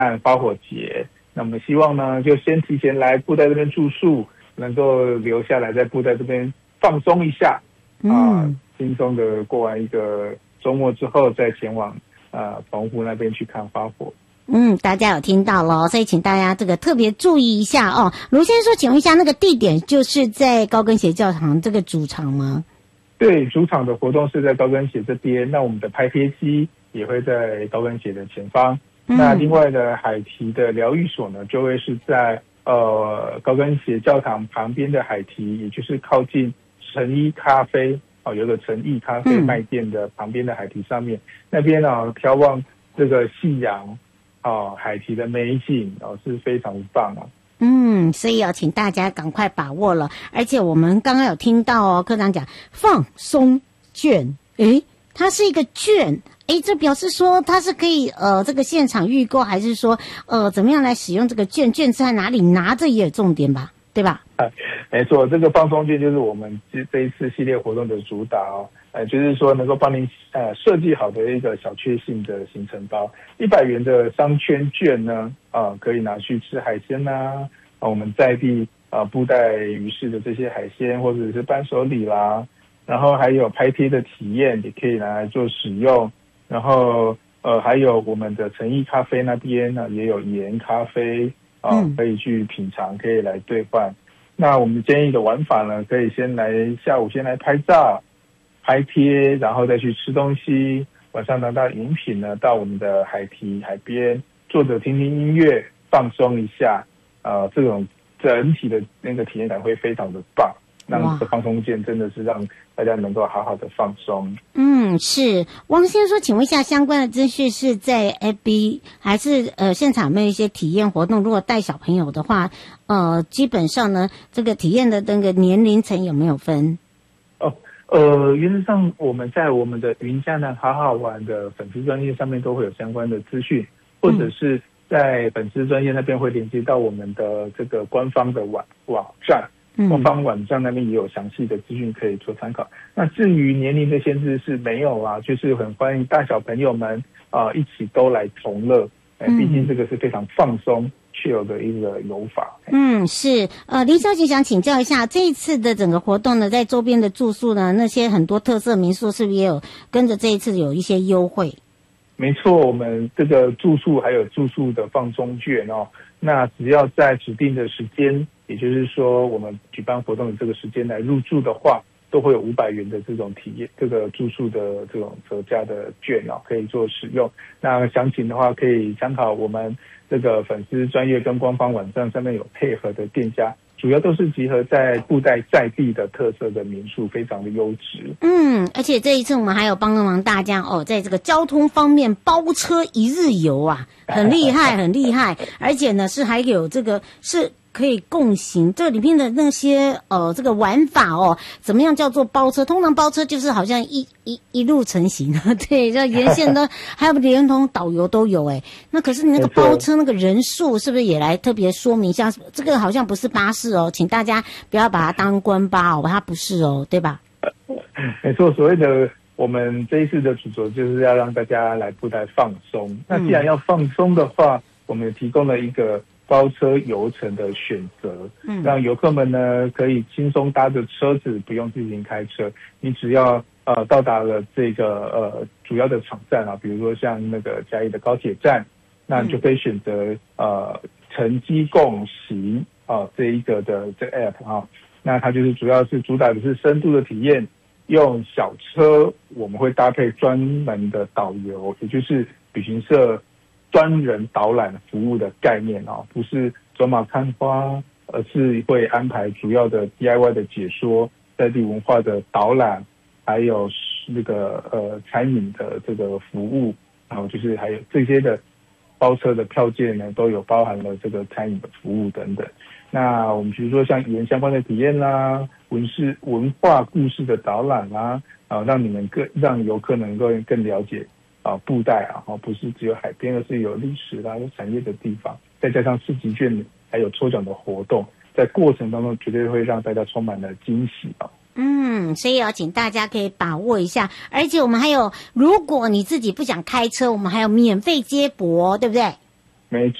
办花火节。那我们希望呢，就先提前来布袋这边住宿，能够留下来在布袋这边放松一下，轻松的过完一个周末之后，再前往澎湖那边去看花火。 大家有听到咯，所以请大家这个特别注意一下哦。卢先生说，请问一下，那个地点就是在高跟鞋教堂这个主场吗？ 对，主场的活动是在高跟鞋这边，那我们的拍贴机也会在高跟鞋的前方。那另外的海堤的疗愈所呢，就会是在高跟鞋教堂旁边的海堤，也就是靠近诚意咖啡有个诚意咖啡卖店的旁边的海堤上面，那边眺望这个夕阳海堤的美景是非常棒所以要请大家赶快把握了。而且我们刚刚有听到科长讲放松券，它是一个券，这表示说它是可以这个现场预购，还是说怎么样来使用这个券？券是在哪里拿？这也有重点吧，对吧？ 没错，这个放松券就是我们这一次系列活动的主打就是说能够帮您设计好的一个小确幸的行程包，100元的商圈券呢可以拿去吃海鲜我们在地布袋鱼市的这些海鲜，或者是伴手礼啦，然后还有拍贴的体验也可以拿来做使用，然后还有我们的诚意咖啡那边呢也有盐咖啡可以去品尝，可以来兑换。那我们建议的玩法呢，可以下午先来拍照拍贴，然后再去吃东西，晚上拿到饮品呢，到我们的海边坐着听听音乐，放松一下这种整体的那个体验感会非常的棒。那这个放松券真的是让大家能够好好的放松。 是王先生说，请问一下，相关的资讯是在 FB 还是现场有没有一些体验活动？如果带小朋友的话，基本上呢，这个体验的那个年龄层有没有分？ 原则上我们在我们的云嘉南好好玩的粉丝专页上面都会有相关的资讯，或者是在粉丝专页那边会连接到我们的这个官方的网站。官方网站那边也有详细的资讯可以做参考。那至于年龄的限制是没有就是很欢迎大小朋友们一起都来同乐。毕竟这个是非常放松chill的一个游法。 是林小姐想请教一下，这一次的整个活动呢，在周边的住宿呢，那些很多特色民宿是不是也有跟着这一次有一些优惠？ 没错，我们这个住宿还有住宿的放松券那只要在指定的时间，也就是说我们举办活动的这个时间来入住的话，都会有500元的这种体验，这个住宿的这种折价的券可以做使用。那详情的话可以参考我们这个粉丝专页跟官方网站上面有配合的店家，主要都是集合在布袋在地的特色的民宿，非常的优质。 而且这一次我们还有帮忙大家在这个交通方面包车一日游很厉害很厉害，而且呢是还有这个是可以共行，这里面的那些这个玩法怎么样叫做包车？通常包车就是好像一路成行对，这沿线的还有连同导游都有那可是你那个包车那个人数是不是也来特别说明一下？这个好像不是巴士请大家不要把它当观巴它不是对吧？ 没错，所谓的我们这一次的主轴就是要让大家来布袋放松。那既然要放松的话，我们提供了一个包车游程的选择，让游客们呢可以轻松搭着车子，不用自行开车。你只要到达了这个主要的场站比如说像那个嘉义的高铁站，那你就可以选择乘机共行这一个的这个 app 那它就是主要是主打的是深度的体验，用小车我们会搭配专门的导游，也就是旅行社专人导览服务的概念不是走马看花，而是会安排主要的 DIY 的解说、在地文化的导览，还有那个餐饮的这个服务，然后就是还有这些的包车的票件呢，都有包含了这个餐饮的服务等等。那我们比如说像语言相关的体验啦、文化故事的导览啦，让游客能够更了解布袋不是只有海边，而是有历史啦、有产业的地方，再加上市集券还有抽奖的活动，在过程当中绝对会让大家充满了惊喜所以要请大家可以把握一下，而且我们还有，如果你自己不想开车，我们还有免费接驳，对不对？ 没